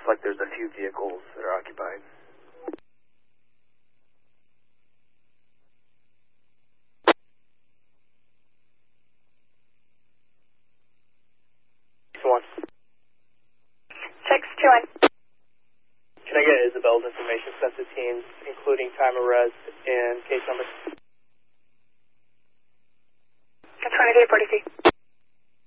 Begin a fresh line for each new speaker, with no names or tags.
like there's a few vehicles that are occupied.
Checks 2-1.
Can I get Isabel's information sent to teams, including time of res and case number?
That's 2340.